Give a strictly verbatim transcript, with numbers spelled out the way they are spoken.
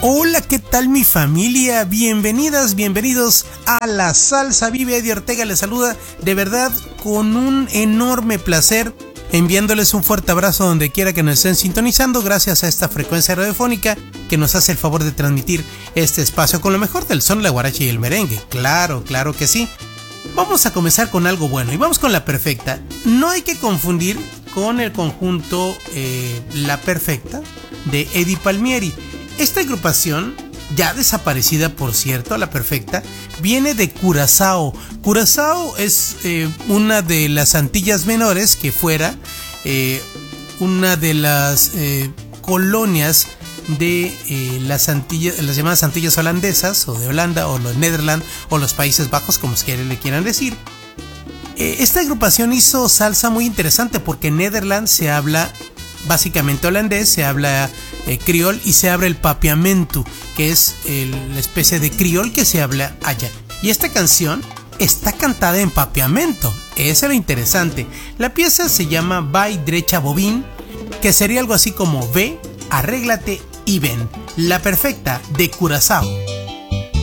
Hola, ¿qué tal mi familia? Bienvenidas, bienvenidos a La Salsa Vive. Eddie Ortega les saluda, de verdad, con un enorme placer, enviándoles un fuerte abrazo donde quiera que nos estén sintonizando, gracias a esta frecuencia radiofónica que nos hace el favor de transmitir este espacio con lo mejor del son, la guaracha y el merengue. Claro, claro que sí. Vamos a comenzar con algo bueno y vamos con La Perfecta. No hay que confundir con el conjunto eh, La Perfecta de Eddie Palmieri. Esta agrupación, ya desaparecida por cierto, La Perfecta, viene de Curazao. Curazao es eh, una de las Antillas Menores, que fuera eh, una de las eh, colonias de eh, las Antillas, las llamadas Antillas holandesas, o de Holanda, o los Netherlands, o los Países Bajos, como se le quieran decir. Eh, esta agrupación hizo salsa muy interesante porque en Netherlands se habla básicamente holandés, se habla eh, criol y se habla el papiamentu, que es el, la especie de criol que se habla allá. Y esta canción está cantada en papiamento, eso es lo interesante. La pieza se llama Vai Drecha Bobín, que sería algo así como ve, arréglate y ven. La Perfecta de Curazao.